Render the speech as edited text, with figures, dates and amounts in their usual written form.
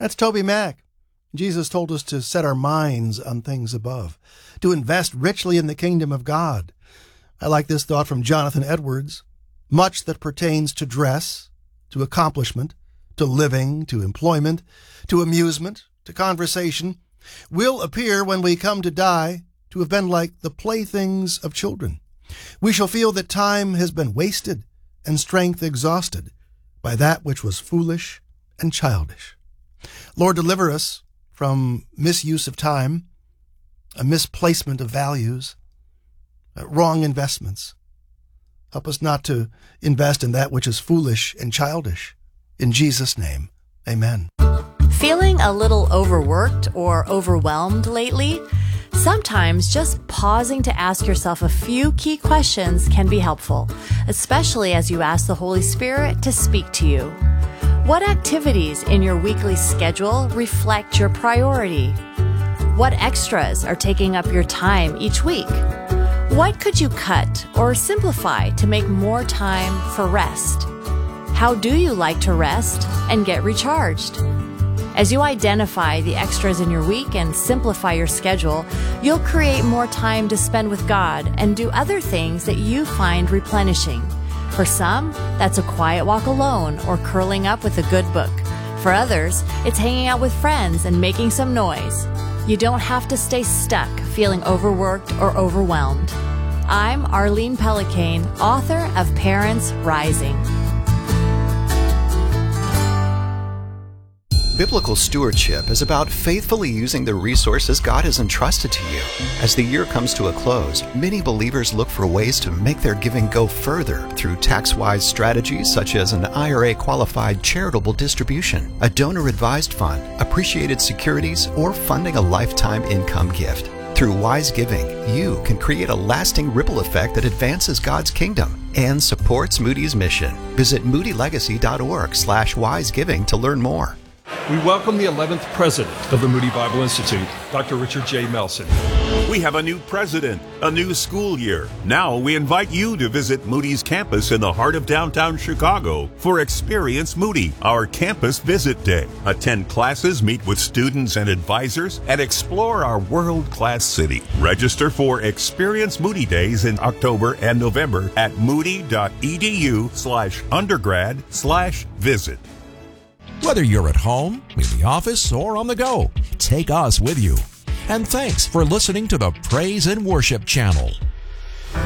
That's Toby Mac. Jesus told us to set our minds on things above, to invest richly in the kingdom of God. I like this thought from Jonathan Edwards. Much that pertains to dress, to accomplishment, to living, to employment, to amusement, to conversation, will appear when we come to die to have been like the playthings of children. We shall feel that time has been wasted and strength exhausted by that which was foolish and childish. Lord, deliver us from misuse of time, a misplacement of values, wrong investments. Help us not to invest in that which is foolish and childish. In Jesus' name, amen. Feeling a little overworked or overwhelmed lately? Sometimes just pausing to ask yourself a few key questions can be helpful, especially as you ask the Holy Spirit to speak to you. What activities in your weekly schedule reflect your priority? What extras are taking up your time each week? What could you cut or simplify to make more time for rest? How do you like to rest and get recharged? As you identify the extras in your week and simplify your schedule, you'll create more time to spend with God and do other things that you find replenishing. For some, that's a quiet walk alone or curling up with a good book. For others, it's hanging out with friends and making some noise. You don't have to stay stuck feeling overworked or overwhelmed. I'm Arlene Pellicane, author of Parents Rising. Biblical stewardship is about faithfully using the resources God has entrusted to you. As the year comes to a close, many believers look for ways to make their giving go further through tax-wise strategies such as an IRA-qualified charitable distribution, a donor-advised fund, appreciated securities, or funding a lifetime income gift. Through wise giving, you can create a lasting ripple effect that advances God's kingdom and supports Moody's mission. Visit moodylegacy.org/wisegiving to learn more. We welcome the 11th president of the Moody Bible Institute, Dr. Richard J. Melson. We have a new president, a new school year. Now we invite you to visit Moody's campus in the heart of downtown Chicago for Experience Moody, our campus visit day. Attend classes, meet with students and advisors, and explore our world-class city. Register for Experience Moody Days in October and November at moody.edu/undergrad/visit. Whether you're at home, in the office, or on the go, take us with you. And thanks for listening to the Praise and Worship Channel.